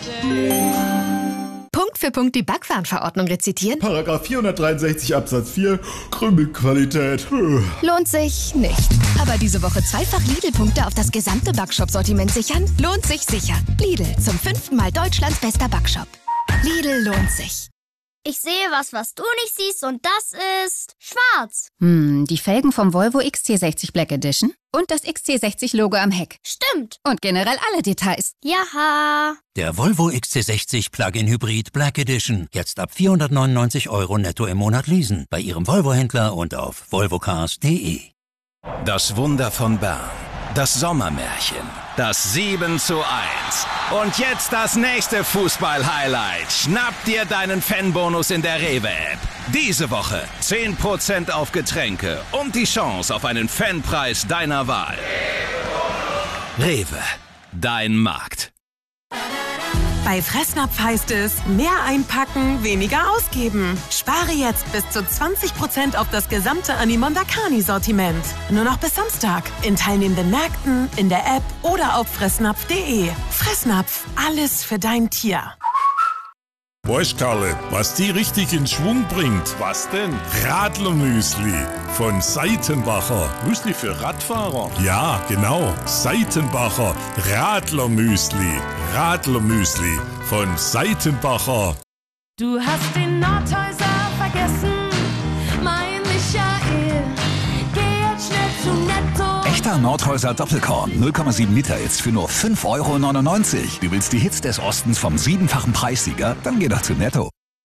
Punkt für Punkt die Backwarenverordnung rezitieren? Paragraph 463 Absatz 4, Krümelqualität. Lohnt sich nicht. Aber diese Woche zweifach Lidl-Punkte auf das gesamte Backshop-Sortiment sichern? Lohnt sich sicher. Lidl, zum 5. Mal Deutschlands bester Backshop. Lidl lohnt sich. Ich sehe was du nicht siehst und das ist schwarz. Die Felgen vom Volvo XC60 Black Edition und das XC60-Logo am Heck. Stimmt. Und generell alle Details. Jaha. Der Volvo XC60 Plug-in Hybrid Black Edition. Jetzt ab 499 € netto im Monat leasen. Bei Ihrem Volvo-Händler und auf volvocars.de. Das Wunder von Bern. Das Sommermärchen. Das 7:1. Und jetzt das nächste Fußball-Highlight. Schnapp dir deinen Fanbonus in der Rewe-App. Diese Woche 10% auf Getränke und die Chance auf einen Fanpreis deiner Wahl. Rewe, dein Markt. Bei Fressnapf heißt es, mehr einpacken, weniger ausgeben. Spare jetzt bis zu 20% auf das gesamte Animondakani-Sortiment. Nur noch bis Samstag. In teilnehmenden Märkten, in der App oder auf fressnapf.de. Fressnapf, alles für dein Tier. Weißt Karle, was die richtig in Schwung bringt? Was denn? Radlermüsli von Seitenbacher. Müsli für Radfahrer? Ja, genau. Seitenbacher Radlermüsli. Radlermüsli von Seitenbacher. Du hast den Nordhäuser vergessen, mein Michael. Geh jetzt schnell zu Netto. Echter Nordhäuser Doppelkorn, 0,7 Liter jetzt für nur 5,99 €. Du willst die Hits des Ostens vom 7-fachen Preissieger? Dann geh doch zu Netto.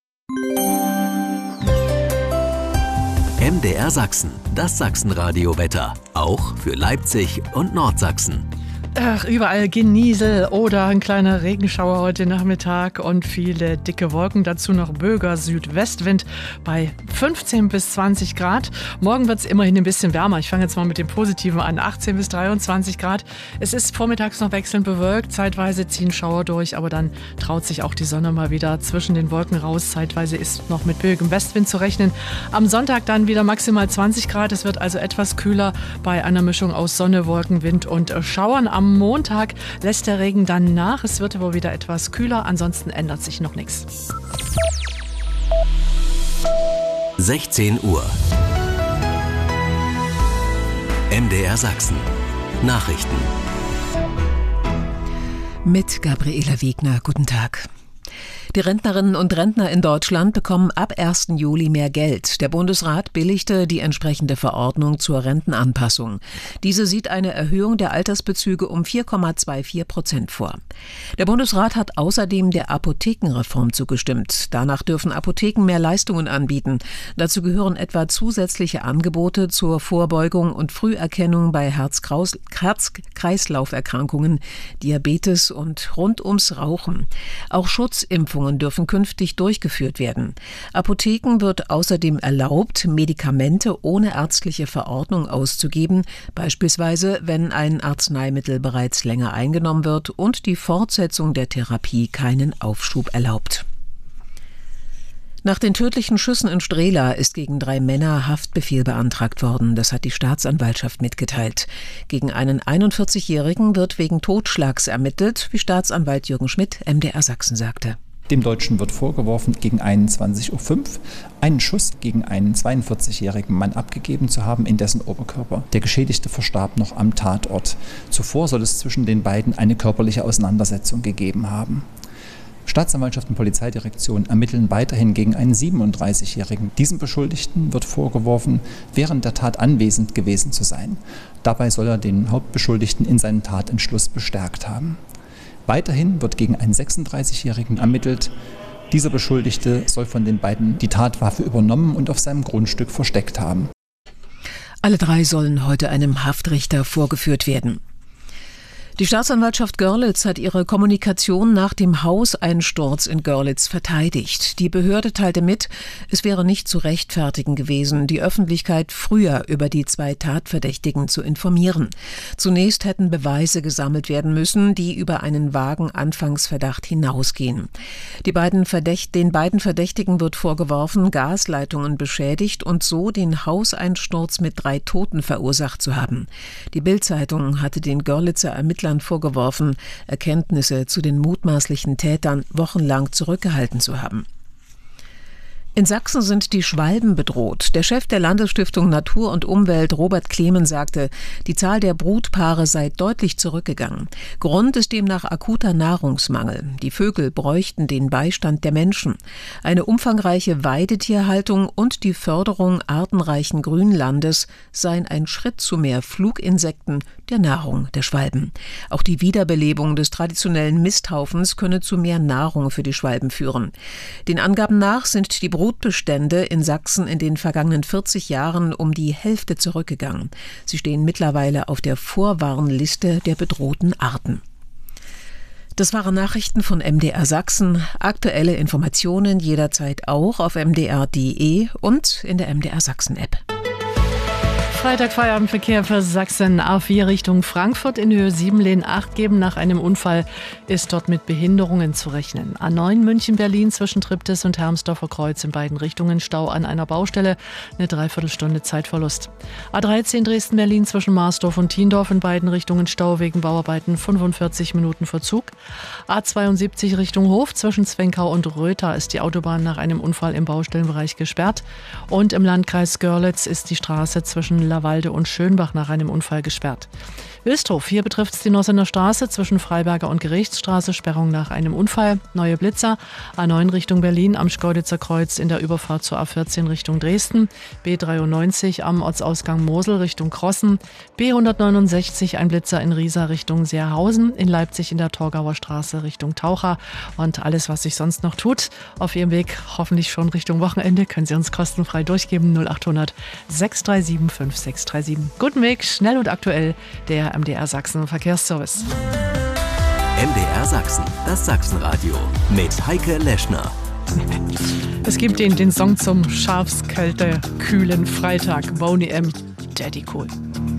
MDR Sachsen, das Sachsenradio-Wetter. Auch für Leipzig und Nordsachsen. Ach, überall Geniesel oder ein kleiner Regenschauer heute Nachmittag und viele dicke Wolken. Dazu noch böiger Südwestwind bei 15 bis 20 Grad. Morgen wird es immerhin ein bisschen wärmer. Ich fange jetzt mal mit dem Positiven an. 18 bis 23 Grad. Es ist vormittags noch wechselnd bewölkt. Zeitweise ziehen Schauer durch, aber dann traut sich auch die Sonne mal wieder zwischen den Wolken raus. Zeitweise ist noch mit böigem Westwind zu rechnen. Am Sonntag dann wieder maximal 20 Grad. Es wird also etwas kühler bei einer Mischung aus Sonne, Wolken, Wind und Schauern. Am Montag lässt der Regen dann nach. Es wird aber wieder etwas kühler. Ansonsten ändert sich noch nichts. 16 Uhr. MDR Sachsen. Nachrichten. Mit Gabriela Wegner. Guten Tag. Die Rentnerinnen und Rentner in Deutschland bekommen ab 1. Juli mehr Geld. Der Bundesrat billigte die entsprechende Verordnung zur Rentenanpassung. Diese sieht eine Erhöhung der Altersbezüge um 4,24% vor. Der Bundesrat hat außerdem der Apothekenreform zugestimmt. Danach dürfen Apotheken mehr Leistungen anbieten. Dazu gehören etwa zusätzliche Angebote zur Vorbeugung und Früherkennung bei Herz-Kreislauf-Erkrankungen, Diabetes und rund ums Rauchen. Auch Schutzimpfungen dürfen künftig durchgeführt werden. Apotheken wird außerdem erlaubt, Medikamente ohne ärztliche Verordnung auszugeben, beispielsweise wenn ein Arzneimittel bereits länger eingenommen wird und die Fortsetzung der Therapie keinen Aufschub erlaubt. Nach den tödlichen Schüssen in Strehla ist gegen 3 Männer Haftbefehl beantragt worden. Das hat die Staatsanwaltschaft mitgeteilt. Gegen einen 41-Jährigen wird wegen Totschlags ermittelt, wie Staatsanwalt Jürgen Schmidt, MDR Sachsen, sagte. Dem Deutschen wird vorgeworfen, gegen 21:05 Uhr einen Schuss gegen einen 42-jährigen Mann abgegeben zu haben in dessen Oberkörper. Der Geschädigte verstarb noch am Tatort. Zuvor soll es zwischen den beiden eine körperliche Auseinandersetzung gegeben haben. Staatsanwaltschaft und Polizeidirektion ermitteln weiterhin gegen einen 37-Jährigen. Diesem Beschuldigten wird vorgeworfen, während der Tat anwesend gewesen zu sein. Dabei soll er den Hauptbeschuldigten in seinem Tatentschluss bestärkt haben. Weiterhin wird gegen einen 36-Jährigen ermittelt. Dieser Beschuldigte soll von den beiden die Tatwaffe übernommen und auf seinem Grundstück versteckt haben. Alle 3 sollen heute einem Haftrichter vorgeführt werden. Die Staatsanwaltschaft Görlitz hat ihre Kommunikation nach dem Hauseinsturz in Görlitz verteidigt. Die Behörde teilte mit, es wäre nicht zu rechtfertigen gewesen, die Öffentlichkeit früher über die 2 Tatverdächtigen zu informieren. Zunächst hätten Beweise gesammelt werden müssen, die über einen vagen Anfangsverdacht hinausgehen. Den beiden Verdächtigen wird vorgeworfen, Gasleitungen beschädigt und so den Hauseinsturz mit 3 Toten verursacht zu haben. Die Bild-Zeitung hatte den Görlitzer Ermittler Deutschland vorgeworfen, Erkenntnisse zu den mutmaßlichen Tätern wochenlang zurückgehalten zu haben. In Sachsen sind die Schwalben bedroht. Der Chef der Landesstiftung Natur und Umwelt, Robert Klemen, sagte, die Zahl der Brutpaare sei deutlich zurückgegangen. Grund ist demnach akuter Nahrungsmangel. Die Vögel bräuchten den Beistand der Menschen. Eine umfangreiche Weidetierhaltung und die Förderung artenreichen Grünlandes seien ein Schritt zu mehr Fluginsekten, der Nahrung der Schwalben. Auch die Wiederbelebung des traditionellen Misthaufens könne zu mehr Nahrung für die Schwalben führen. Den Angaben nach sind die Brutbestände in Sachsen in den vergangenen 40 Jahren um die Hälfte zurückgegangen. Sie stehen mittlerweile auf der Vorwarnliste der bedrohten Arten. Das waren Nachrichten von MDR Sachsen. Aktuelle Informationen jederzeit auch auf mdr.de und in der MDR Sachsen App. Freitag Feierabendverkehr für Sachsen. A4 Richtung Frankfurt in Höhe 7 Lehn 8 geben. Nach einem Unfall ist dort mit Behinderungen zu rechnen. A9 München-Berlin zwischen Triptis und Hermsdorfer Kreuz in beiden Richtungen. Stau an einer Baustelle, eine Dreiviertelstunde Zeitverlust. A13 Dresden-Berlin zwischen Marsdorf und Thiendorf in beiden Richtungen. Stau wegen Bauarbeiten, 45 Minuten Verzug. A72 Richtung Hof zwischen Zwenkau und Rötha ist die Autobahn nach einem Unfall im Baustellenbereich gesperrt. Und im Landkreis Görlitz ist die Straße zwischen Lawalde und Schönbach nach einem Unfall gesperrt. Wilsdruff, hier betrifft es die Nossener Straße zwischen Freiberger und Gerichtsstraße, Sperrung nach einem Unfall. Neue Blitzer, A9 Richtung Berlin am Schkeuditzer Kreuz in der Überfahrt zur A14 Richtung Dresden, B93 am Ortsausgang Mosel Richtung Krossen, B169 ein Blitzer in Riesa Richtung Seerhausen, in Leipzig in der Torgauer Straße Richtung Taucher und alles, was sich sonst noch tut. Auf Ihrem Weg hoffentlich schon Richtung Wochenende, können Sie uns kostenfrei durchgeben, 0800 637 5637. Guten Weg, schnell und aktuell, der MDR Sachsen Verkehrsservice. MDR Sachsen, das Sachsenradio mit Heike Leschner. Es gibt den Song zum Schafskälte, kühlen Freitag. Boney M. Daddy Cool.